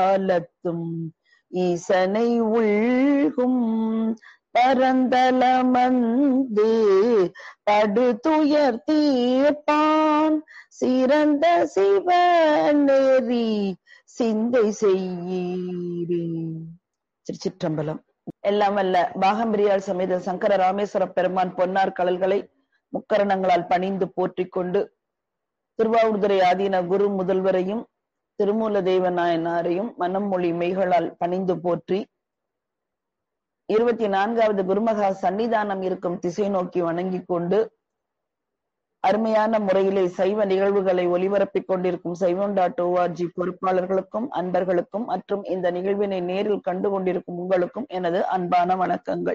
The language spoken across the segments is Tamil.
காலத்தும் ஈசனை உள்கும் பரந்தலமந்து படுதுயர் தீர்ப்பான் சிறந்த சிவநெறி சிந்தை செய்யீரே. திருச்சிற்றம்பலம். எல்லாம் வல்ல பாகம்பிரியாள் சமேத சங்கர ராமேஸ்வர பெருமான் பொன்னார் கடல்களை முக்கரணங்களால் பணிந்து போற்றிக் கொண்டு திருவாவூர்துறை ஆதீன குரு முதல்வரையும் திருமூல தேவ நாயனாரையும் மனம் மொழி மெய்களால் பணிந்து போற்றி 24வது குருமகா சன்னிதானம் இருக்கும் திசை நோக்கி வணங்கிக் கொண்டு அருமையான முறையிலே சைவ நிகழ்வுகளை ஒலிபரப்பிக் கொண்டிருக்கும் சைவம்.org பொறுப்பாளர்களுக்கும் அன்பர்களுக்கும் மற்றும் இந்த நிகழ்வினை நேரில் கண்டு கொண்டிருக்கும் உங்களுக்கும் எனது அன்பான வணக்கங்கள்.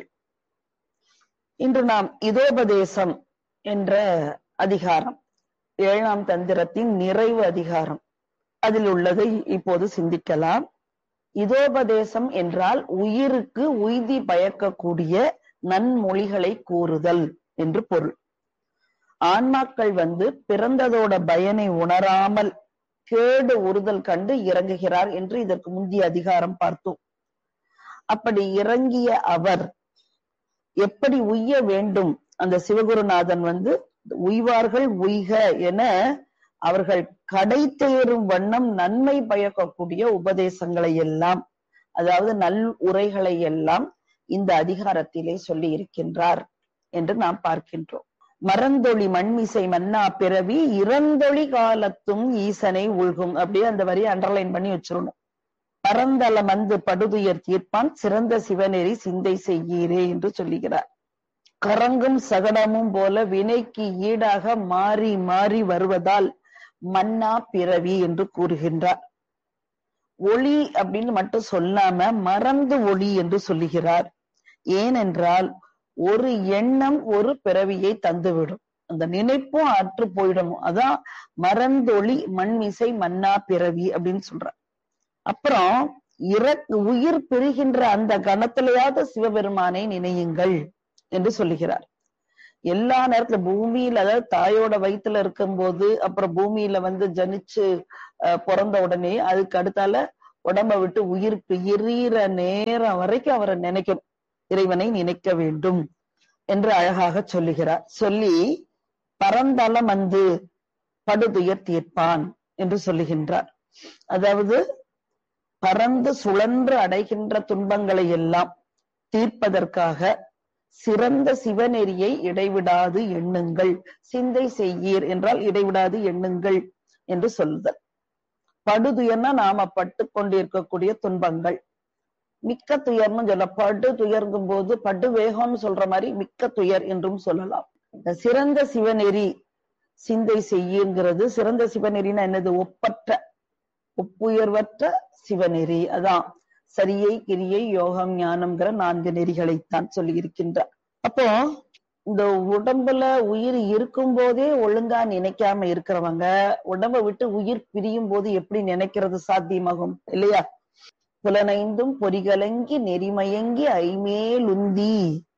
இன்று நாம் இதோபதேசம் என்ற அதிகாரம், 7ஆம் தந்திரத்தின் நிறைவு அதிகாரம், அதில் உள்ளதை இப்போது சிந்திக்கலாம். இதோபதேசம் என்றால் உயிருக்கு உய்தி பயக்கக்கூடிய நன்மொழிகளை கூறுதல் என்று பொருள். ஆன்மாக்கள் பிறந்ததோட பயனை உணராமல் கேடு உறுதல் கண்டு இறங்குகிறார் என்று இதற்கு முந்தைய அதிகாரம் பார்த்தோம். அப்படி இறங்கிய அவர் எப்படி உய்ய வேண்டும், அந்த சிவகுருநாதன் உய்வார்கள் உய்க என அவர்கள் கடை தேறும் வண்ணம் நன்மை பயக்கக்கூடிய உபதேசங்களை எல்லாம், அதாவது நல் உரைகளை எல்லாம் இந்த அதிகாரத்திலே சொல்லி இருக்கின்றார் என்று நாம் பார்க்கின்றோம். மறந்தொழி மண்மிசை மன்னா பிறவி இறந்தொழி காலத்தும் ஈசனை உள்கும், அப்படியே அந்த வரியை அண்டர்லைன் பண்ணி வச்சிடணும். பரந்தலம் படுதுயர் தீர்ப்பான் சிறந்த சிவநெறி சிந்தை செய்யீரே என்று சொல்லுகிறார். கரங்கும் சகடமும் போல வினைக்கு ஈடாக மாறி மாறி வருவதால் மன்னா பிறவி என்று கூறுகின்றார். ஒளி அப்படின்னு மட்டும் சொல்லாம மறந்து ஒளி என்று சொல்லுகிறார். ஏனென்றால் ஒரு எண்ணம் ஒரு பிறவியை தந்துவிடும், அந்த நினைப்பும் அற்று போயிடும். அதான் மறந்தொளி மண்மிசை மன்னா பிறவி அப்படின்னு சொல்ற. அப்புறம் உயிர் பிரிகின்ற அந்த கணத்திலேயாவது சிவபெருமானை நினையுங்கள் என்று சொல்லுகிறார். எல்லா நேரத்துல பூமியில, அதாவது தாயோட வயிற்றுல இருக்கும் போது, அப்புறம் பூமியில ஜனிச்சு பிறந்த உடனே அதுக்கு அடுத்தால உடம்ப விட்டு உயிர் பிரிகிற நேரம் வரைக்கும் அவரை நினைக்கணும், இறைவனை நினைக்க வேண்டும் என்று அழகாக சொல்லுகிறார். சொல்லி பரந்தலம் படுதுயர் தீர்ப்பான் என்று சொல்லுகின்றார். அதாவது பறந்து சுழன்று அடைகின்ற துன்பங்களை எல்லாம் தீர்ப்பதற்காக சிறந்த சிவநெறியை இடைவிடாது எண்ணுங்கள். சிந்தை செய்யீர் என்றால் இடைவிடாது எண்ணுங்கள் என்று சொல்லுதல். படுதுயர்னா நாம பட்டு கொண்டிருக்கக்கூடிய துன்பங்கள். மிக்க துயர்னு சொல்ல, படு துயர்ங்கும் போது படு வேகம்னு சொல்ற மாதிரி மிக்க துயர் என்றும் சொல்லலாம். இந்த சிறந்த சிவநெறி சிந்தை செய்யுங்கிறது, சிறந்த சிவநெறினா என்னது? ஒப்பற்ற ஒப்புயர்வற்ற சிவநெறி. அதான் சரியை கிரியை யோகம் ஞானம்ங்கிற 4 நெறிகளைத்தான் சொல்லி இருக்கின்றார். அப்போ இந்த உடம்புல உயிர் இருக்கும் போதே ஒழுங்கா நினைக்காம இருக்கிறவங்க உடம்ப விட்டு உயிர் பிரியும் போது எப்படி நினைக்கிறது சாத்தியமாகும் இல்லையா? புலனைந்தும் பொறிகலங்கி நெறிமயங்கி ஐமேலுந்தி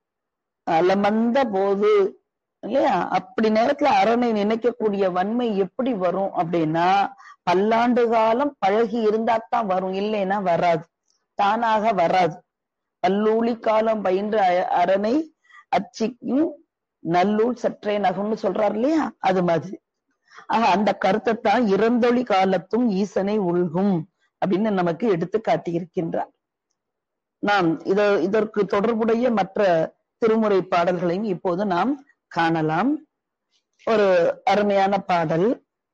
அலமந்த போது இல்லையா? அப்படி நேரத்துல அரணை நினைக்கக்கூடிய வன்மை எப்படி வரும் அப்படின்னா, பல்லாண்டு காலம் பழகி இருந்தாத்தான் வரும், இல்லைன்னா வராது, தானாக வராது. பல்லூழி காலம் பயின்ற அரணை அச்சிக்கும் நல்லூல் சற்றே நகும்னு சொல்றாரு இல்லையா? அது மாதிரி. அந்த கருத்தை தான் இறந்தொழி காலத்தும் ஈசனை உள்கும் அப்படின்னு நமக்கு எடுத்து காட்டியிருக்கின்றார். நாம் இதற்கு தொடர்புடைய மற்ற திருமுறை பாடல்களையும் இப்போது நாம் காணலாம். ஒரு அருமையான பாடல்.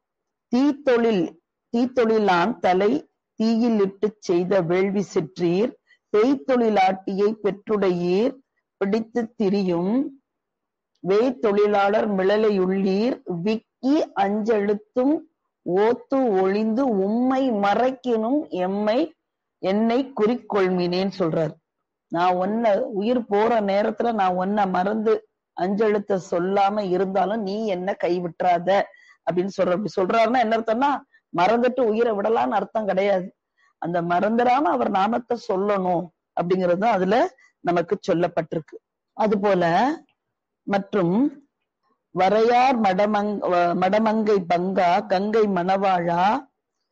தீத்தொழிலான் தலை தீயில் இட்டு செய்த வேள்வி சிற்றீர் பெய்தொழிலாட்டியை பெற்றுடையீர் பிடித்து திரியும் வேய்தொழிலாளர் மிளலையுள்ளீர் விக்கி அஞ்செழுத்தும் ஓத்து ஒளிந்து உம்மை மறைக்கினும் என்னை குறிக்கொள்மினேன்னு சொல்றாரு. நான் உயிர் போற நேரத்துல நான் மறந்து அஞ்செழுத்த சொல்லாம இருந்தாலும் நீ என்ன கைவிட்டுறாத அப்படின்னு சொல்றாருன்னா என்ன அர்த்தம்னா, மறந்துட்டு உயிரை விடலான்னு அர்த்தம் கிடையாது. அந்த மறந்துடாம அவர் நாமத்தை சொல்லணும் அப்படிங்கிறது அதுல நமக்கு சொல்லப்பட்டிருக்கு. அது போல மற்றும் வரையார் மடமங்கை பங்கா கங்கை மணவாழா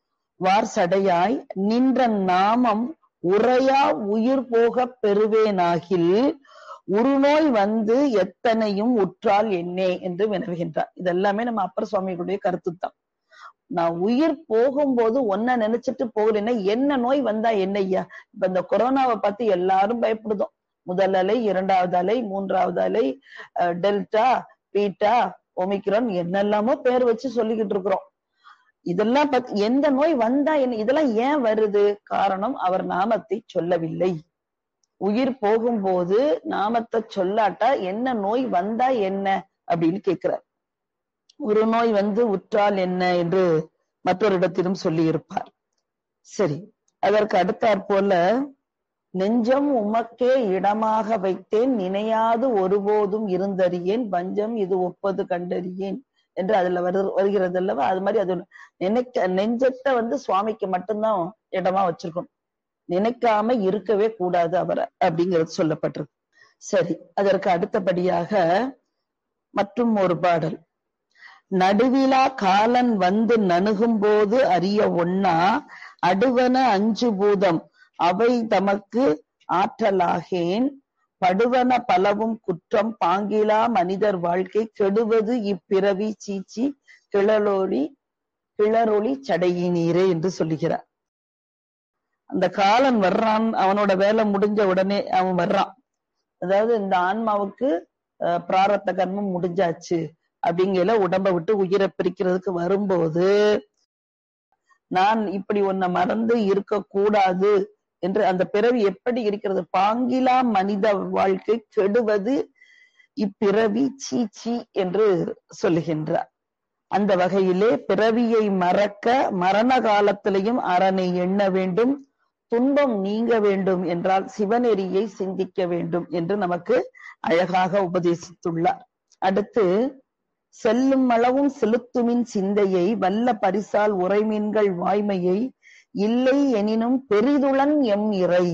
வார் சடையாய் நின்ற நாமம் உரையா உயிர் போக பெறுவேனாகில் உருநோய் வந்து எத்தனையும் உற்றால் என்னே என்று வினவுகின்றார். இதெல்லாமே நம்ம அப்பர் சுவாமிகளுடைய கருத்துத்தான். நான் உயிர் போகும்போது ஒன்ன நினைச்சிட்டு போகலன்னா என்ன நோய் வந்தா என்னய்யா? இப்ப இந்த கொரோனாவை பார்த்து எல்லாரும் பயப்படுதோம். முதல் அலை, இரண்டாவது அலை, மூன்றாவது அலை, டெல்டா, பீட்டா, ஒமிக்ரான் என்னெல்லாமோ பேர் வச்சு சொல்லிக்கிட்டு இருக்கிறோம். இதெல்லாம் பத்தி எந்த நோய் வந்தா என்ன, இதெல்லாம் ஏன் வருது? காரணம் அவர் நாமத்தை சொல்லவில்லை. உயிர் போகும்போது நாமத்தை சொல்லாட்டா என்ன நோய் வந்தா என்ன அப்படின்னு கேட்கிறார். ஒரு நோய் வந்து உற்றால் என்ன என்று மற்றொரு இடத்திலும் சொல்லி இருப்பார். சரி, அதற்கு அடுத்தாற் போல நெஞ்சம் உமக்கே இடமாக வைத்தேன் நினையாது ஒருபோதும் இருந்தறியேன் பஞ்சம் இது ஒப்பது கண்டறியேன் என்று அதுல வருகிறது அல்லவா? அது மாதிரி அது நெஞ்சத்தை வந்து சுவாமிக்கு மட்டும்தான் இடமா வச்சிருக்கணும், நினைக்காம இருக்கவே கூடாது அவரை அப்படிங்கிறது சொல்லப்பட்டிருக்கு. சரி, அதற்கு அடுத்தபடியாக மற்றும் ஒரு பாடல். நடுவிலா காலன் வந்து நணுகும் போது அறிய ஒண்ணா அடுவன அஞ்சு பூதம் அவை தமக்கு ஆற்றலாகேன் படுவன பலவும் குற்றம் பாங்கிலா மனிதர் வாழ்க்கை கெடுவது இப்பிறவி சீச்சி கிளறொளி சடையினீரே என்று சொல்லுகிறார். அந்த காலன் வர்றான், அவனோட வேலை முடிஞ்ச உடனே அவன் வர்றான். அதாவது இந்த ஆன்மாவுக்கு பிராரத்த கர்மம் முடிஞ்சாச்சு அப்படிங்கிற உடம்ப விட்டு உயிரை பிரிக்கிறதுக்கு வரும்போது நான் இப்படி ஒன்ன மறந்து இருக்க கூடாது என்று அந்த பிறவி எப்படி இருக்கிறது? பாங்கிலா மனித வாழ்க்கை கெடுவது இப்பிறவி சீச்சி என்று சொல்லுகின்றார். அந்த வகையிலே பிறவியை மறக்க மரண காலத்திலையும் அரணை எண்ண வேண்டும், துன்பம் நீங்க வேண்டும் என்றால் சிவநெறியை சிந்திக்க வேண்டும் என்று நமக்கு அழகாக உபதேசித்துள்ளார். அடுத்து செல்லும் அளவும் செலுத்துமின் சிந்தையை வல்ல பரிசால் உரைமீன்கள் வாய்மையை இல்லை எனினும் பெரிதுளன் எம் இறை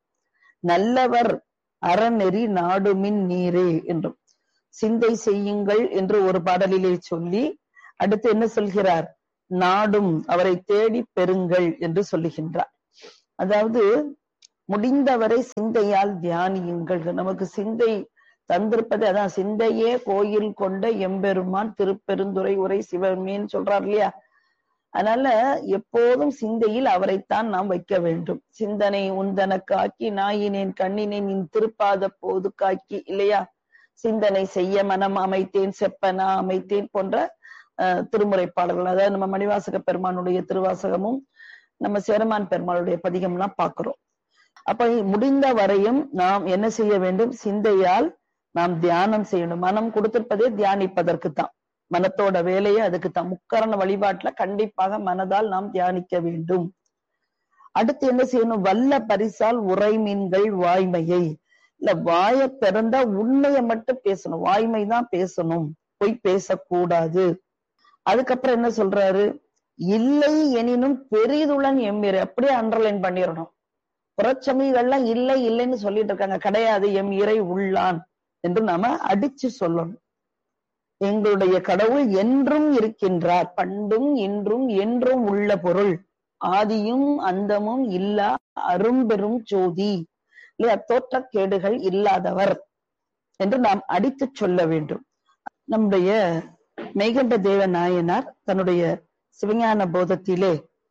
நல்லவர் அறநெறி நாடுமின் நீரே என்றும் சிந்தை செய்யுங்கள் என்று ஒரு பாடலிலே சொல்லி அடுத்து என்ன சொல்கிறார்? நாடும் அவரை தேடி பெறுங்கள் என்று சொல்லுகின்றார். அதாவது முடிந்தவரை சிந்தையால் தியானியுங்கள். நமக்கு சிந்தை தந்திருப்பது அதான், சிந்தையே கோயில் கொண்ட எம்பெருமான் திருப்பெருந்துறை உரை சிவமேன்னு சொல்றார் இல்லையா? அதனால எப்போதும் சிந்தையில் அவரைத்தான் நாம் வைக்க வேண்டும். சிந்தனை உந்தன காக்கி நாயினேன் கண்ணினை நின் திருப்பாத போது காக்கி இல்லையா? சிந்தனை செய்ய மனம் அமைத்தேன் செப்பனா அமைத்தேன் போன்ற திருமுறை பாடல்கள். அதாவது நம்ம மணிவாசக பெருமானுடைய திருவாசகமும் நம்ம சேரமான் பெருமானுடைய பதிகம்லாம் பார்க்கிறோம். அப்ப முடிந்த வரையும் நாம் என்ன செய்ய வேண்டும்? சிந்தையால் நாம் தியானம் செய்யணும். மனம் கொடுத்திருப்பதே தியானிப்பதற்கு தான், மனத்தோட வேலையை அதுக்கு தான். முக்கரண வழிபாட்டுல கண்டிப்பாக மனதால் நாம் தியானிக்க வேண்டும். அடுத்து என்ன செய்யணும்? வல்ல பரிசால் உரைமீன்கள் வாய்மையை, இல்ல வாய திறந்தா உண்மையை மட்டும் பேசணும், வாய்மைதான் பேசணும், பொய் பேசக்கூடாது. அதுக்கப்புறம் என்ன சொல்றாரு? இல்லை எனினும் பெரிதுளன் எம்மிரை, அப்படியே அண்டர்லைன் பண்ணிடணும். புறச்சமிகள்லாம் இல்லை இல்லைன்னு சொல்லிட்டு இருக்காங்க, கிடையாது எம் இறை உள்ளான் என்று நாம அடிச்சு சொல்லணும். எங்களுடைய கடவுள் என்றும் இருக்கின்றார், பண்டும் இன்றும் என்றும் உள்ள பொருள், ஆதியும் அந்தமும் இல்லா அரும்பெரும் ஜோதி, இல்லையா? தோற்றக்கேடுகள் இல்லாதவர் என்று நாம் அடித்து சொல்ல வேண்டும். நம்முடைய மெய்கண்ட தேவ நாயனார் தன்னுடைய சிவஞான போதத்திலே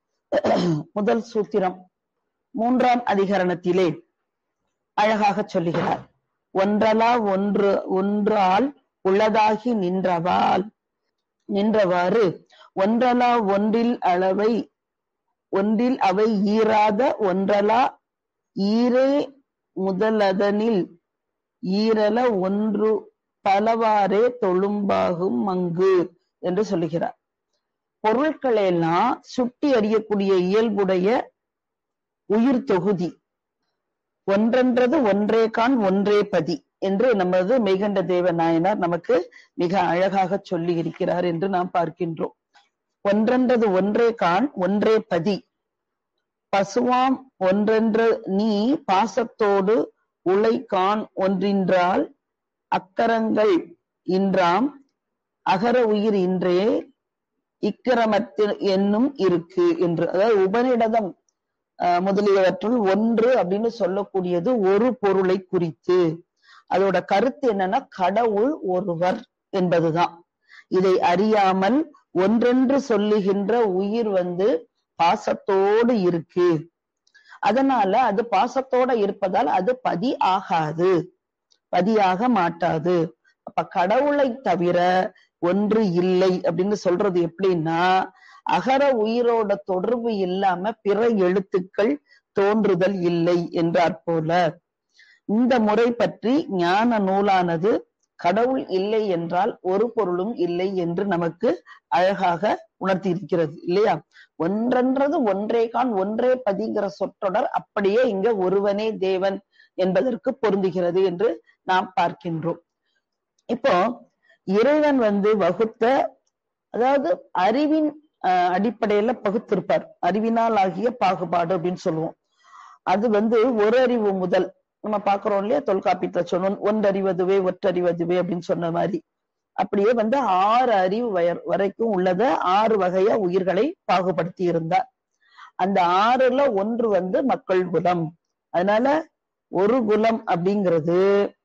முதல் சூத்திரம் 3ஆம் அதிகரணத்திலே அழகாக சொல்லுகிறார். ஒன்றலா ஒன்றால் உள்ளதாகி நின்றவாறு ஒன்றலா ஒன்றில் அவை ஈராத ஒன்றலா ஈரே முதலதனில் ஈரல ஒன்று பலவாறே தொழும்பாகும் மங்கு என்று சொல்லுகிறார். பொருட்களெல்லாம் சுட்டி அறியக்கூடிய இயல்புடைய உயிர் தொகுதி, ஒன்றென்றது ஒன்றே கான் ஒன்றே பதி என்று நமது மெய்கண்ட தேவ நாயனார் நமக்கு மிக அழகாக சொல்லி இருக்கிறார் என்று நாம் பார்க்கின்றோம். ஒன்றென்றது ஒன்றே கான் ஒன்றே பதி, பசுவாம் ஒன்றென்று நீ பாசத்தோடு உலை கான் ஒன்றின்றால் அக்கரங்கள் இன்றாம் அகர உயிர் இன்றே இக்கிரமத்தில் என்னும் இருக்கு என்று. அதாவது உபநிடதம் முதலியவற்றுள் ஒன்று அப்படின்னு சொல்லக்கூடியது ஒரு பொருளை குறித்து. அதோட கருத்து என்னன்னா கடவுள் ஒருவர் என்பதுதான். இதை அறியாமல் ஒன்றென்று சொல்லுகின்ற உயிர் பாசத்தோடு இருக்கு. அதனால அது பாசத்தோட இருப்பதால் அது பதி ஆகாது, பதியாக மாட்டாது. அப்ப கடவுளை தவிர ஒன்று இல்லை அப்படின்னு சொல்றது எப்படின்னா, அகர உயிரோட தொடர்பு இல்லாம பிற எழுத்துக்கள் தோன்றுதல் இல்லை என்றாற் போல இந்த முறை பற்றி ஞான நூலானது கடவுள் இல்லை என்றால் ஒரு பொருளும் இல்லை என்று நமக்கு அழகாக உணர்த்தி இருக்கிறது இல்லையா? ஒன்றென்றது ஒன்றே கான் ஒன்றே பதிங்கிற சொற்றொடர் அப்படியே இங்க ஒருவனே தேவன் என்பதற்கு பொருந்துகிறது என்று நாம் பார்க்கின்றோம். இப்போ இறைவன் வகுத்த, அதாவது அறிவின் அடிப்படையில பகுத்திருப்பார். அறிவினால் ஆகிய பாகுபாடு அப்படின்னு சொல்லுவோம். அது ஒரு அறிவு முதல் நம்ம பாக்குறோம் இல்லையா? தொல்காப்பியத்துல சொன்னோம், ஒன்றறிவதுவே ஒற்றறிவதுவே அப்படின்னு சொன்ன மாதிரி அப்படியே 6 அறிவு வரைக்கும் உள்ளத 6 வகையா உயிர்களை பாகுபடுத்தி இருந்தார். அந்த 6ல ஒன்று மக்கள் குலம். அதனால ஒரு குலம் அப்படிங்கிறது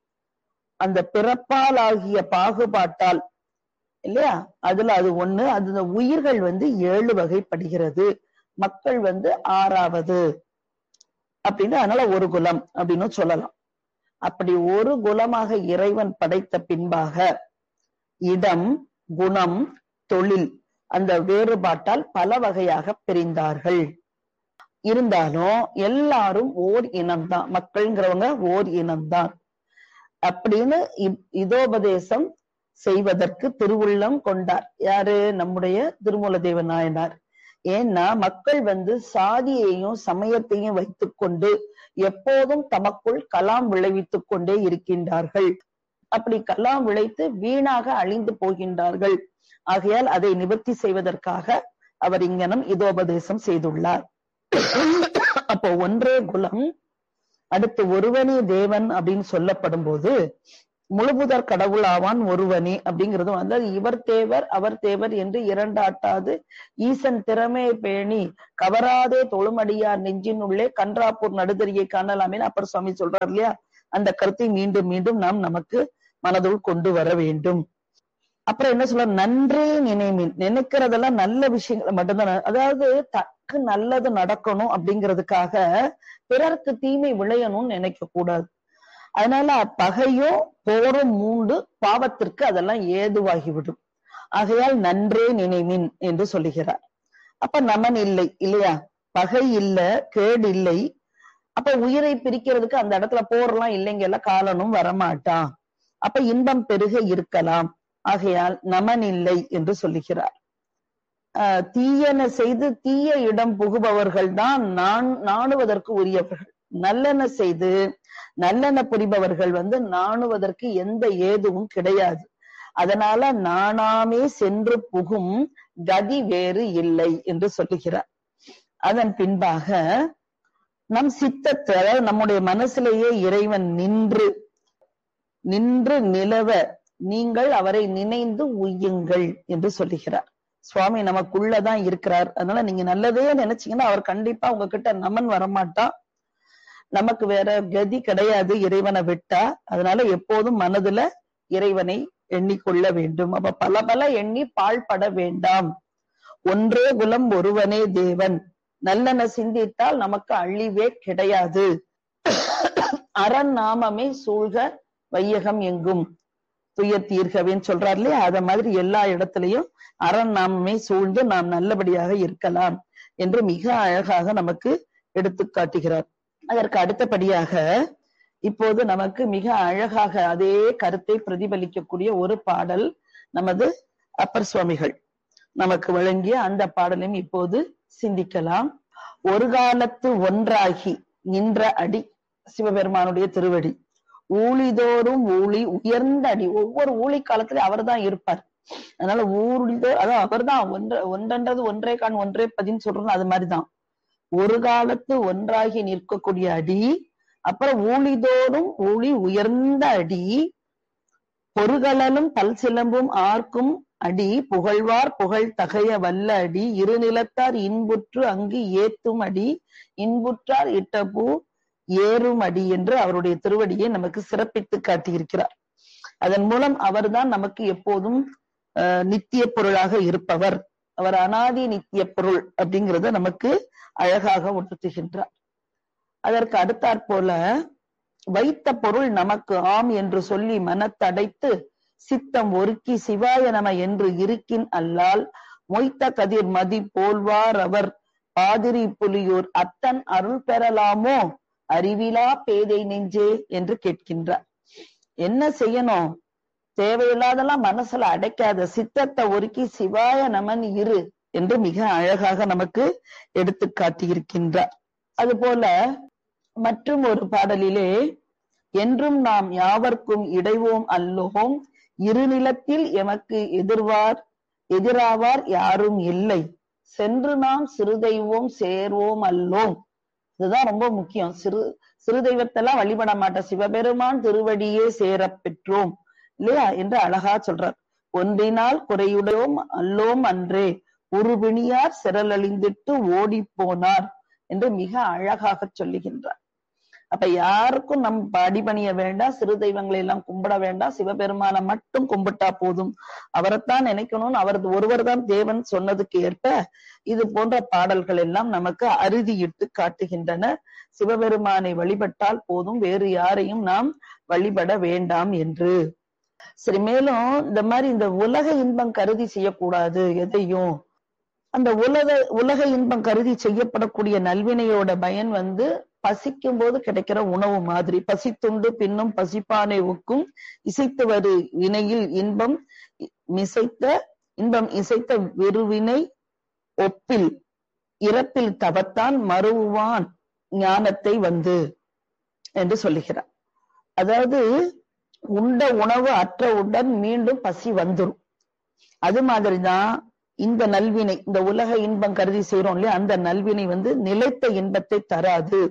அந்த பிறப்பால் ஆகிய பாகுபாட்டால் இல்லையா? அதுல அது ஒண்ணு. அது உயிர்கள் 7 வகைப்படுகிறது, மக்கள் 6வது அப்படின்னு. அதனால ஒரு குலம் அப்படின்னு சொல்லலாம். அப்படி ஒரு குலமாக இறைவன் படைத்த பின்பாக இடம், குணம், தொழில் அந்த வேறுபாட்டால் பல வகையாக பிரிந்தார்கள். இருந்தாலும் எல்லாரும் ஓர் இனம்தான், மக்கள்ங்கிறவங்க ஓர் இனம்தான் அப்படின்னு இதோபதேசம் செய்வதற்கு திருவுள்ளம் கொண்டார். யாரு? நம்முடைய திருமூலதேவ நாயனார். ஏன்னா மக்கள் சாதியையும் சமயத்தையும் வைத்துக்கொண்டு எப்போதும் தமக்குள் கலாம் விளைவித்துக் கொண்டே இருக்கின்றார்கள். அப்படி கலாம் விளைத்து வீணாக அழிந்து போகின்றார்கள். ஆகையால் அதை நிவர்த்தி செய்வதற்காக அவர் இங்கனம் இதோபதேசம் செய்துள்ளார். அப்போ ஒன்றே குலம், அடுத்து ஒருவனே தேவன் அப்படின்னு சொல்லப்படும் போது முழுமுதற் கடவுள் ஆவான் ஒருவனே அப்படிங்கிறது இவர் தேவர் அவர் தேவர் என்று இரண்டாட்டாது ஈசன் திறமையை பேணி கவராதே தொழுமடியார் நெஞ்சின் உள்ளே கன்றாப்பூர் நடுதறியை காணலாமே அப்பர் சுவாமி சொல்றார் இல்லையா? அந்த கருத்தை மீண்டும் மீண்டும் நாம் நமக்கு மனதுள் கொண்டு வர வேண்டும். அப்புறம் என்ன சொல்ற? நன்றே நினைமின். நினைக்கிறதெல்லாம் நல்ல விஷயங்களை மட்டும்தான். அதாவது தக்கு நல்லது நடக்கணும் அப்படிங்கிறதுக்காக பிறருக்கு தீமை விளையணும்னு நினைக்க கூடாது. அதனால பகையும் போரும் மூண்டு பாவத்திற்கு அதெல்லாம் ஏதுவாகிவிடும். ஆகையால் நன்றே நினைமின் என்று சொல்லுகிறார். அப்ப நமன் இல்லை இல்லையா? பகை இல்ல, கேடு இல்லை. அப்ப உயிரை பிரிக்கிறதுக்கு அந்த இடத்துல போரெல்லாம் இல்லைங்கல்ல, காலனும் வரமாட்டான். அப்ப இன்பம் பெருக இருக்கலாம். ஆகையால் நமன் இல்லை என்று சொல்லுகிறார். தீயன செய்து தீய இடம் புகுபவர்கள் தான் நாணுவதற்கு உரியவர்கள். நல்லெண்ண செய்து நல்லெண்ண புரிபவர்கள் நாணுவதற்கு எந்த ஏதுவும் கிடையாது. அதனால நானாமே சென்று புகும் கதி வேறு இல்லை என்று சொல்லுகிறார். அதன் பின்பாக நம் சித்தத்தை, அதாவது நம்முடைய மனசிலேயே இறைவன் நின்று நிலவ நீங்கள் அவரை நினைந்து உய்யுங்கள் என்று சொல்லுகிறார். சுவாமி நமக்குள்ளதான் இருக்கிறார். அதனால நீங்க நல்லதே நினைச்சீங்கன்னா அவர் கண்டிப்பா உங்ககிட்ட நமன் வரமாட்டான். நமக்கு வேற கதி கிடையாது இறைவனை விட்டா. அதனால எப்போதும் மனதுல இறைவனை எண்ணிக்கொள்ள வேண்டும். அப்ப பல எண்ணி பாழ்பட வேண்டாம். ஒன்றே குலம் ஒருவனே தேவன். நல்லென சிந்தித்தால் நமக்கு அழிவே கிடையாது. அரண் நாமமே சூழ்க வையகம் எங்கும் துயர் தீர்கவேன்னு சொல்றார் இல்லையா? அத மாதிரி எல்லா இடத்திலையும் அரண் நாமமே சூழ்ந்து நாம் நல்லபடியாக இருக்கலாம் என்று மிக அழகாக நமக்கு எடுத்து காட்டுகிறார். அதற்கு அடுத்தபடியாக இப்போது நமக்கு மிக அழகாக அதே கருத்தை பிரதிபலிக்கக்கூடிய ஒரு பாடல் நமது அப்பர் சுவாமிகள் நமக்கு வழங்கிய அந்த பாடலையும் இப்போது சிந்திக்கலாம். ஒரு காலத்து ஒன்றாகி நின்ற அடி சிவபெருமானுடைய திருவடி. ஊழிதோறும் ஊழி உயர்ந்த அடி. ஒவ்வொரு ஊழி காலத்திலும் அவர் தான் இருப்பார். அதனால அதான் அவர் தான் ஒன்றென்றது ஒன்றே கான் ஒன்றே பதின்னு சொல்றோம். அது மாதிரிதான் ஒரு காலத்து ஒன்றாகி நிற்கக்கூடிய அடி. அப்புறம் ஊழிதோறும் ஊழி உயர்ந்த அடி. பொறுகலலும் பல் சிலம்பும் ஆர்க்கும் அடி புகழ்வார் புகழ் தகைய வல்ல அடி இருநிலத்தார் இன்புற்று அங்கு ஏத்தும் அடி இன்புற்றார் இட்டபூ ஏறும் அடி என்று அவருடைய திருவடியை நமக்கு சிறப்பித்து காட்டியிருக்கிறார். அதன் மூலம் அவர்தான் நமக்கு எப்போதும் நித்திய பொருளாக இருப்பவர். அவர் அனாதி நித்திய பொருள் அப்படிங்கிறத நமக்கு அழகாக உணர்த்துகின்றார். அதற்கு அடுத்தாற்போல வைத்த பொருள் நமக்கு ஆம் என்று சொல்லி மனத்தடைத்து சித்தம் ஒருக்கி சிவாய நம என்று இருக்கின் அல்லால் மொய்த்த கதிர் மதி போல்வார் அவர் பாதிரி புலியூர் அத்தன் அருள் பெறலாமோ அறிவிலா பேதை நெஞ்சே என்று கேட்கின்றார். என்ன செய்யணும்? தேவையில்லாதெல்லாம் மனசுல அடைக்காத, சித்தத்தை ஒருக்கி சிவாய நமன் இரு என்று மிக அழகாக நமக்கு எடுத்து காட்டியிருக்கின்றார். அதுபோல மற்றும் ஒரு பாடலிலே என்றும் நாம் யாவர்க்கும் இடைவோம் அல்லோம் இருநிலத்தில் எமக்கு எதிராவார் யாரும் இல்லை சென்று நாம் சிறு தெய்வம் சேர்வோம் அல்லோம். இதுதான் ரொம்ப முக்கியம். சிறு தெய்வத்தெல்லாம் வழிபட மாட்ட, சிவபெருமான் திருவடியே சேர பெற்றோம் இல்லையா என்று அழகா சொல்றார். ஒன்றினால் குறையுடையோம் அல்லோம் அன்றே உருபிணியார் சிரலழிந்திட்டு ஓடி போனார் என்று மிக அழகாக சொல்லுகின்றார். அப்ப யாருக்கும் நம் அடிபணிய வேண்டாம், சிறு தெய்வங்களை எல்லாம் கும்பிட வேண்டாம், சிவபெருமான மட்டும் கும்பிட்டா போதும், அவரைத்தான் நினைக்கணும்னு அவர் ஒருவர் தான் தேவன் சொன்னதுக்கு ஏற்ப இது போன்ற பாடல்கள் எல்லாம் நமக்கு அறுதியிட்டு காட்டுகின்றன. சிவபெருமானை வழிபட்டால் போதும், வேறு யாரையும் நாம் வழிபட வேண்டாம் என்று. சரி, மேலும் இந்த மாதிரி இந்த உலக இன்பம் கருதி செய்யக்கூடாது எதையும். அந்த உலக இன்பம் கருதி செய்யப்படக்கூடிய நல்வினையோட பயன் பசிக்கும் போது கிடைக்கிற உணவு மாதிரி. பசித்துண்டு பின்னும் பசிப்பானை ஒக்கும் இசைத்து வரு வினையில் இன்பம் இசைத்த வெறுவினை ஒப்பில் இறப்பில் தவத்தான் மறுவான் ஞானத்தை என்று சொல்லுகிறார். அதாவது உண்ட உணவு அற்றவுடன் மீண்டும் பசி வந்துடும். அது மாதிரிதான் இந்த நல்வினை, இந்த உலக இன்பம் கருதி செய்யறோம் இல்லையா, அந்த நல்வினை நிலைத்த இன்பத்தை தராது.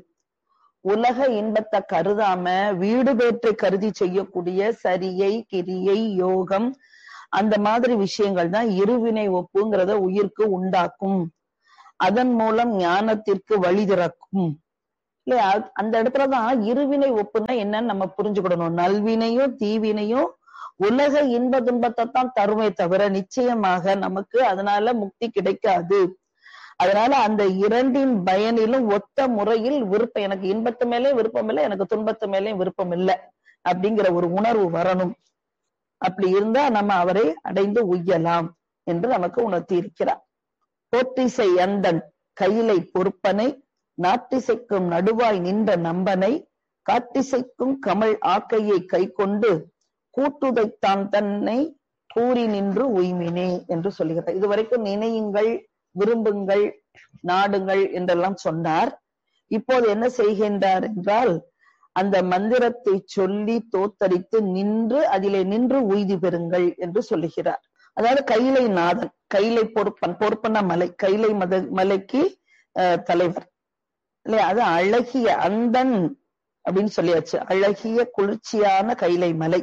உலக இன்பத்தை கருதாம வீடு பேற்றை கருதி செய்யக்கூடிய சரியை, கிரியை, யோகம், அந்த மாதிரி விஷயங்கள் தான் இருவினை ஒப்புங்கிறத உயிர்க்கு உண்டாக்கும். அதன் மூலம் ஞானத்திற்கு வழி திறக்கும் இல்லையா. அந்த இடத்துலதான் இருவினை ஒப்புன்னா என்னன்னு நம்ம புரிஞ்சுக்கிடணும். நல்வினையும் தீவினையும் உலக இன்ப துன்பத்தை தான் தருமே தவிர நிச்சயமாக நமக்கு அதனால முக்தி கிடைக்காது. அதனால அந்த இரண்டின் பயனிலும் ஒத்த முறையில் விருப்பம், எனக்கு இன்பத்து மேலே விருப்பம் இல்லை, எனக்கு துன்பத்து மேலேயும் விருப்பம் இல்லை அப்படிங்கிற ஒரு உணர்வு வரணும். அப்படி இருந்தா நம்ம அவரை அடைந்து உய்யலாம் என்று நமக்கு உணர்த்தி இருக்கிறார். போற்றிசை அந்தன் கையிலை பொறுப்பனை நாட்டிசைக்கும் நடுவாய் நின்ற நம்பனை காட்டிசைக்கும் கமல் ஆக்கையை கை கொண்டு கூட்டுதைத்தான் தன்னை கூறி நின்று உய்மினே என்று சொல்லுகிறார். இதுவரைக்கும் நினையுங்கள், விரும்புங்கள், நாடுங்கள் என்றெல்லாம் சொன்னார். இப்போது என்ன செய்கின்றார் என்றால் அந்த மந்திரத்தை சொல்லி தோத்தரித்து நின்று அதிலே நின்று உய்தி பெறுங்கள் என்று சொல்லுகிறார். அதாவது கைலை நாதன், கைலை பொறுப்பன மலை, கைலை மலைக்கு தலைவர் இல்லையா. அது அழகிய அந்தன் அப்படின்னு சொல்லியாச்சு. அழகிய குளிர்ச்சியான கைலை மலை,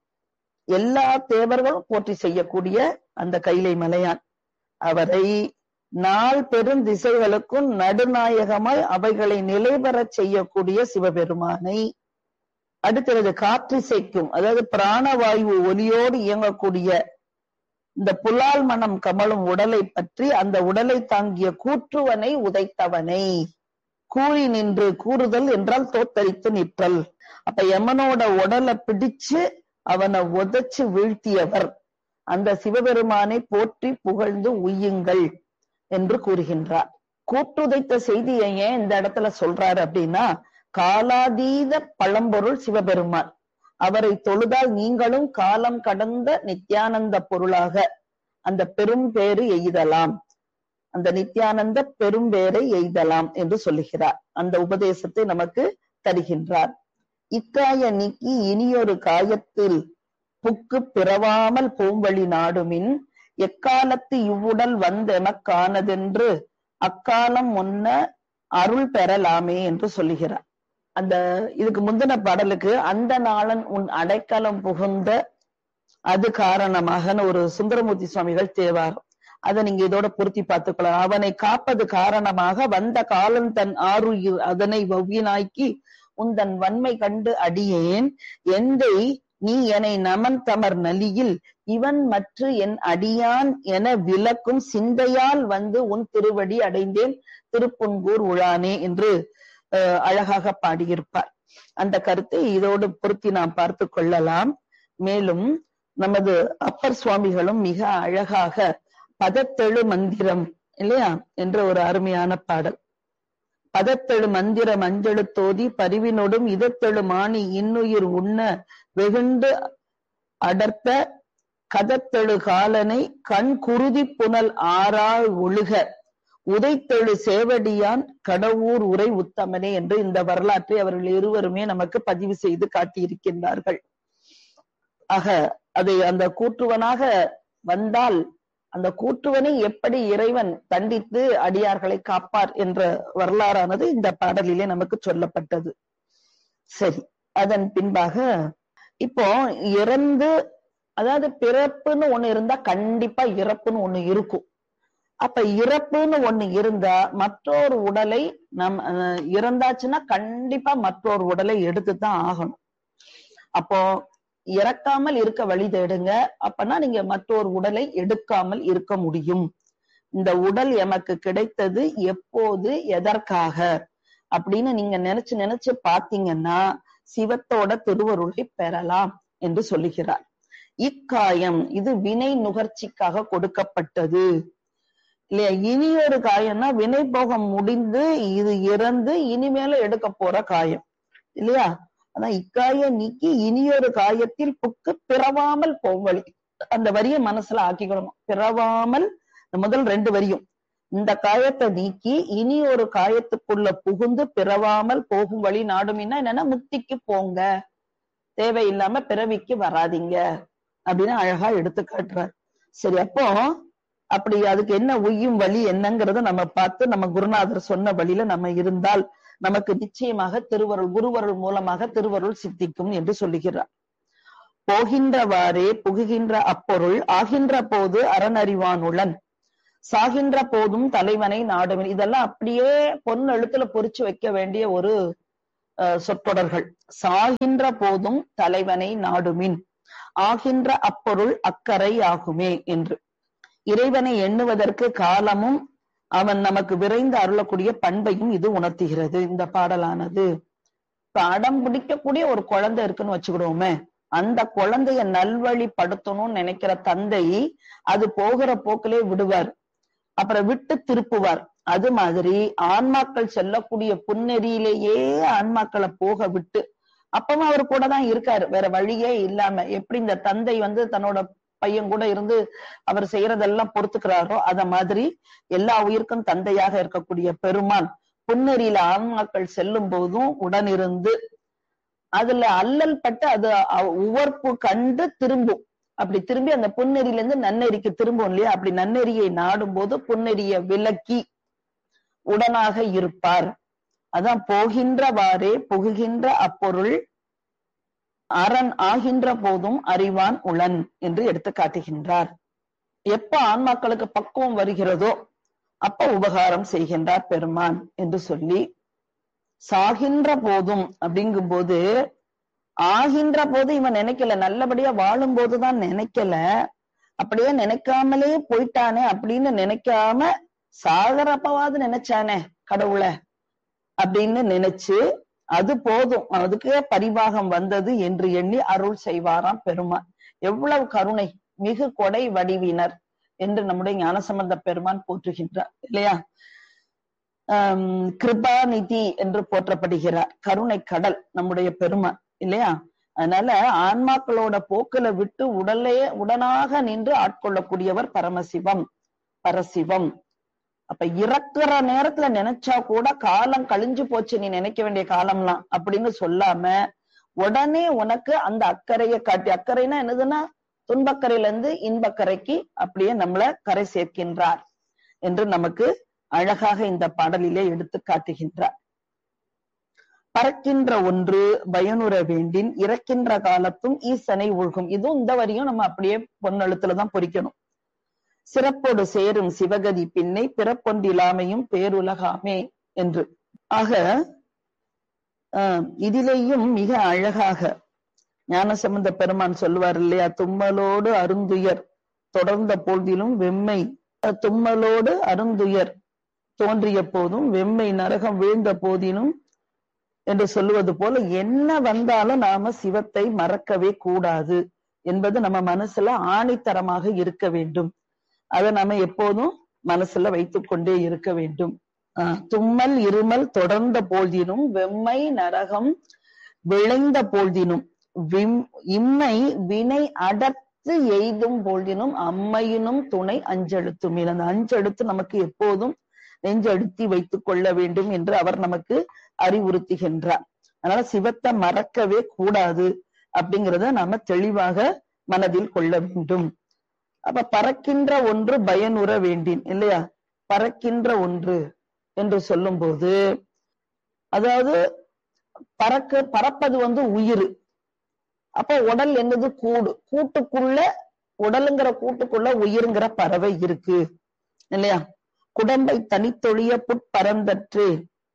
எல்லா தேவர்களும் போற்றி செய்யக்கூடிய அந்த கைலை மலையான் அவரை நாள் பெரும் திசைகளுக்கும் நடுநாயகமாய் அவைகளை நிலைபெற செய்யக்கூடிய சிவபெருமானை, அடுத்தது காற்றிசைக்கும், அதாவது பிராணவாயு ஒலியோடு இயங்கக்கூடிய இந்த புலால் மனம் கமலும் உடலை பற்றி அந்த உடலை தாங்கிய கூற்றுவனை உதைத்தவனை, கூறி நின்று, கூறுதல் என்றால் தோத்தரித்து நிற்றல். அப்ப யமனோட உடலை பிடிச்சு அவனை உதைச்சு வீழ்த்தியவர் அந்த சிவபெருமானை போற்றி புகழ்ந்து உய்யுங்கள் என்று கூறுகின்றார். கூற்றுதைத்த செய்தியை ஏன் இந்த இடத்துல சொல்றாரு அப்படின்னா, காலாதீத பழம்பொருள் சிவபெருமான், அவரை தொழுதால் நீங்களும் காலம் கடந்த நித்யானந்த பொருளாக அந்த பெரும் பேரு எய்தலாம், அந்த நித்யானந்த பெரும் பேரை எய்தலாம் என்று சொல்லுகிறார். அந்த உபதேசத்தை நமக்கு தருகின்றார். இக்காய நீக்கி இனியொரு காயத்தில் புக்கு பிறவாமல் பூம்பழி நாடுமின் எக்காலத்து இவ்வுடல் எமக்கானதென்று அக்காலம் முன்ன அருள் பெறலாமே என்று சொல்லுகிறார். அந்த இதுக்கு முந்தின பாடலுக்கு அந்த நாளன் உன் அடைக்கலம் புகுந்த அது காரணமாக ஒரு சுந்தரமூர்த்தி சுவாமிகள் தேவாரம், அதை நீங்க இதோட பொருத்தி பார்த்துக்கலாம். அவனை காப்பது காரணமாக வந்த காலம் தன் ஆருயிர் அதனை வவ்வினாக்கி உந்தன் வன்மை கண்டு அடியேன் எந்தை நீ என்னை நமன் தமர் நலியில் இவன் மற்ற என் அடியான் என விளக்கும் சிந்தையால் வந்து உன் திருவடி அடைந்தேன் திருப்புன்கூர் உழானே என்று அழகாக பாடியிருப்பார். அந்த கருத்தை இதோடு பொருத்தி நாம் பார்த்து கொள்ளலாம். மேலும் நமது அப்பர் சுவாமிகளும் மிக அழகாக பதத்தெழு மந்திரம் இல்லையா என்ற ஒரு அருமையான பாடல். பதத்தெழு மந்திர மஞ்செழுத்தோதி பரிவினோடும் இதத்தெழு மாணி இன்னுயிர் உண்ண வெகுண்டு அடர்த்த கதத்தெழு காலனை கண் குருதி புனல் ஆறாய் ஒழுக உதைத்தெழு சேவடியான் கடவுர் உரை உத்தமனே என்று இந்த வரலாற்றை அவர்கள் இருவருமே நமக்கு பதிவு செய்து காட்டியிருக்கின்றார்கள். ஆக அதை அந்த கூற்றுவனாக வந்தால் அந்த கூற்றுவனை எப்படி இறைவன் தண்டித்து அடியார்களை காப்பார் என்ற வரலாறானது இந்த பாடலிலே நமக்கு சொல்லப்பட்டது. சரி, அதன் பின்பாக இப்போ இறந்து, அதாவது பிறப்புன்னு ஒண்ணு இருந்தா கண்டிப்பா இறப்புன்னு ஒண்ணு இருக்கும். அப்ப இறப்புன்னு ஒண்ணு இருந்தா மற்றொரு உடலை இறந்தாச்சுன்னா கண்டிப்பா மற்றொரு உடலை எடுத்துதான் ஆகணும். அப்போ இறக்காமல் இருக்க வழி தேடுங்க. அப்பனா நீங்க மற்றொரு உடலை எடுக்காமல் இருக்க முடியும். இந்த உடல் எமக்கு கிடைத்தது எப்போது, எதற்காக அப்படின்னு நீங்க நினைச்சு பாத்தீங்கன்னா சிவத்தோட திருவருளை பெறலாம் என்று சொல்லுகிறார். இக்காயம் இது வினை நுகர்ச்சிக்காக கொடுக்கப்பட்டது இல்லையா. இனியொரு காயம்னா வினை போகம் முடிந்து இது இறந்து இனிமேல எடுக்க போற காயம் இல்லையா. அதான் இக்காய நீக்கி இனியொரு காயத்தில் புக்கு பிறவாமல் போவழி. அந்த வரியை மனசுல ஆக்கிக்கணும். பிறவாமல், முதல் 2 வரியும் இந்த காயத்தை நீக்கி இனி ஒரு காயத்துக்குள்ள புகுந்து பிறவாமல் போகும் வழி நாடுமின்னா என்னன்னா முக்திக்கு போங்க, தேவையில்லாம பிறவிக்கு வராதிங்க அப்படின்னு அழகா எடுத்து காட்டுறார். சரி, அப்போ அப்படி அதுக்கு என்ன உய்யும் வழி என்னங்கிறத நம்ம பார்த்து நம்ம குருநாதர் சொன்ன வழியில நம்ம இருந்தால் நமக்கு நிச்சயமாக திருவருள், குருவருள் மூலமாக திருவருள் சித்திக்கும் என்று சொல்லுகிறார். போகின்றவாறே புகுகின்ற அப்பொருள் ஆகின்ற போது அறனறிவானுளன் சாகின்ற போதும் தலைவனை நாடுமின். இதெல்லாம் அப்படியே பொன் எழுத்துல பொறிச்சு வைக்க வேண்டிய ஒரு சொற்றொடர்கள். சாகின்ற போதும் தலைவனை நாடுமின் ஆகின்ற அப்பொருள் அக்கறை ஆகுமே என்று இறைவனை எண்ணுவதற்கு காலமும் அவன் நமக்கு விரைந்து அருளக்கூடிய பண்பையும் இது உணர்த்துகிறது இந்த பாடலானது. இப்ப அடம் பிடிக்கக்கூடிய ஒரு குழந்தை இருக்குன்னு வச்சுக்கிடுவோமே, அந்த குழந்தைய நல்வழிப்படுத்தணும்னு நினைக்கிற தந்தை அது போகிற போக்கிலே விடுவார், அப்புறம் விட்டு திருப்புவார். அது மாதிரி ஆன்மாக்கள் செல்லக்கூடிய புன்னெறியிலேயே ஆன்மாக்களை போக விட்டு அப்பவும் அவர் கூட தான் இருக்காரு, வேற வழியே இல்லாம. எப்படி இந்த தந்தை தன்னோட பையன் கூட இருந்து அவர் செய்யறதெல்லாம் பொறுத்துக்கிறாரோ அத மாதிரி எல்லா உயிருக்கும் தந்தையாக இருக்கக்கூடிய பெருமான் புன்னெறியில ஆன்மாக்கள் செல்லும் போதும் உடனிருந்து அதுல அல்லல் பட்டு அது உவர்ப்பு கண்டு திரும்பும். அப்படி திரும்பி அந்த புன்னெறியில இருந்து நன்னெறிக்கு திரும்பும் இல்லையா. அப்படி நன்னெறியை நாடும் போது புன்னெறிய விலக்கி உடனாக இருப்பார். அதான் போகின்றவாறே புகுகின்ற அப்பொருள் அரண் ஆகின்ற போதும் அறிவான் உளன் என்று எடுத்து காட்டுகின்றார். எப்ப ஆன்மாக்களுக்கு பக்குவம் வருகிறதோ அப்ப உபகாரம் செய்கின்றார் பெருமான் என்று சொல்லி, சாகின்ற போதும் அப்படிங்கும் போது ஆகின்ற போது இவன் நினைக்கல, நல்லபடியா வாழும் போதுதான் நினைக்கல, அப்படியே நினைக்காமலே போயிட்டானே அப்படின்னு நினைக்காம சாகரப்பவாது நினைச்சானே கடவுளை அப்படின்னு நினைச்சு அது போதும், அதுக்கு பரிபாகம் வந்தது என்று எண்ணி அருள் செய்வாராம் பெருமான். எவ்வளவு கருணை, மிகு கொடை வடிவினர் என்று நம்முடைய ஞானசம்பந்த பெருமான் போற்றுகின்றார் இல்லையா. கிருபாநிதி என்று போற்றப்படுகிறார், கருணை கடல் நம்முடைய பெருமான் இல்லையா. அதனால ஆன்மாக்களோட போக்குல விட்டு உடனாக நின்று ஆட்கொள்ளக்கூடியவர் பரமசிவம், பரசிவம். அப்ப இறக்குற நேரத்துல நினைச்சா கூட காலம் கழிஞ்சு போச்சு நீ நினைக்க வேண்டிய காலம்லாம் அப்படின்னு சொல்லாம உடனே உனக்கு அந்த அக்கறையை காட்டி, அக்கறைனா என்னதுன்னா துன்பக்கரையில இருந்து இன்பக்கரைக்கு அப்படியே நம்மள கரை சேர்க்கின்றார் என்று நமக்கு அழகாக இந்த பாடலிலே எடுத்து காட்டுகின்றார். பறக்கின்ற ஒன்று பயனுற வேண்டின் இறக்கின்ற காலத்தும் ஈசனை ஒழுகும். இதுவும் இந்த வரியும் நம்ம அப்படியே பொன்னெழுத்துலதான் பொறிக்கணும். சிறப்போடு சேரும் சிவகதி பின்னை பிறப்பொன்றிலாமையும் பேருலகாமே என்று. ஆக இதிலேயும் மிக அழகாக ஞானசம்பந்த பெருமான் சொல்லுவார் இல்லையா, தும்மலோடு அருந்துயர் தொடர்ந்த போதிலும் வெம்மை, தும்மலோடு அருந்துயர் தோன்றிய போதும் வெம்மை நரகம் வீழ்ந்த போதிலும் என்று சொல்லுவது போல என்ன வந்தாலும் நாம சிவத்தை மறக்கவே கூடாது என்பது நம்ம மனசுல ஆணித்தரமாக இருக்க வேண்டும். அதை நாம எப்போதும் மனசுல வைத்துக் கொண்டே இருக்க வேண்டும். தும்மல் இருமல் தொடர்ந்த போதினும் வெம்மை நரகம் விளைந்த போதினும் இம்மை வினை அடர்த்து எய்தும் போதினும் அம்மையினும் துணை அஞ்செழுத்தும். அந்த அஞ்செழுத்து நமக்கு எப்போதும் நெஞ்செழுத்தி வைத்துக் கொள்ள வேண்டும் என்று அவர் நமக்கு அறிவுறுத்துகின்றார். அதனால சிவத்தை மறக்கவே கூடாது அப்படிங்கிறத நாம தெளிவாக மனதில் கொள்ள வேண்டும். அப்ப பறக்கின்ற ஒன்று பயனுற வேண்டின் இல்லையா, பறக்கின்ற ஒன்று என்று சொல்லும் போது அதாவது பறப்பது உயிர். அப்ப உடல் என்னது கூடு, கூட்டுக்குள்ள உடலுங்கிற கூட்டுக்குள்ள உயிருங்கிற பறவை இருக்கு இல்லையா. குடம்பை தனித்தொழிய புட்பரந்தற்று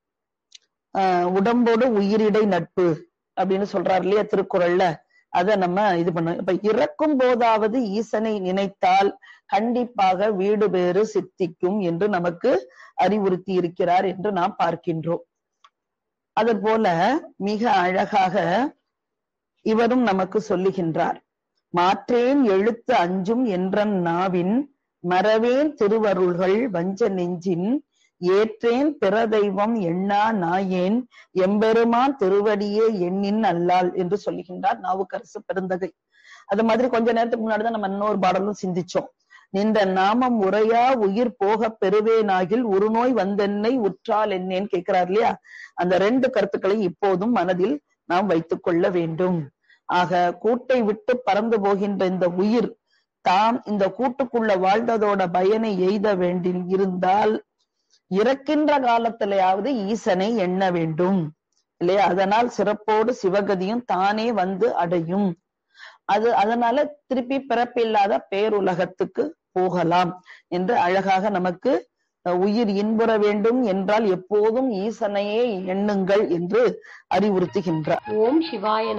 உடம்போடு உயிரிடை நட்பு அப்படின்னு சொல்றாரு இல்லையா திருக்குறள்ல. அத நம்ம இது பண்ண. இப்ப இறக்கும் போதாவது ஈசனை நினைத்தால் கண்டிப்பாக வீடு பேறு சித்திக்கும் என்று நமக்கு அறிவுறுத்தி இருக்கிறார் என்று நாம் பார்க்கின்றோம். அது போல மிக அழகாக இவரும் நமக்கு சொல்லுகின்றார். மாற்றேன் எழுத்து அஞ்சும் என்றன் நாவின் மறவேன் திருவருள்கள் வஞ்ச நெஞ்சின் ஏற்றேன் பிற தெய்வம் எண்ணா நாயேன் எம்பெருமான் திருவடியே எண்ணின் அல்லால் என்று சொல்லுகின்றார் நாவுக்கரசு பெருந்தகை. அது மாதிரி கொஞ்ச நேரத்துக்கு முன்னாடிதான் நம்ம இன்னொரு பாடலும் சிந்திச்சோம். நின்ற நாமம் உரையா உயிர் போக பெறுவேனாகில் ஒரு நோய் வந்தென்னை உற்றால் என்னேன்னு கேட்கிறார் இல்லையா. அந்த ரெண்டு கருத்துக்களை இப்போதும் மனதில் நாம் வைத்துக் கொள்ள வேண்டும். ஆக கூட்டை விட்டு பறந்து போகின்ற இந்த உயிர் தாம் இந்த கூட்டுக்குள்ள வாழ்ந்ததோட பயனை எய்த வேண்டி இருந்தால் இறக்கின்ற காலத்திலேயாவது ஈசனை எண்ண வேண்டும் இல்லையா. அதனால் சிறப்போடு சிவகதியும் தானே வந்து அடையும். அதனால திருப்பி பிறப்பில்லாத பேருலகத்துக்கு போகலாம் என்று அழகாக நமக்கு உயிர் இன்புற வேண்டும் என்றால் எப்போதும் ஈசனையே எண்ணுங்கள் என்று அறிவுறுத்துகின்றார். ஓம் சிவாய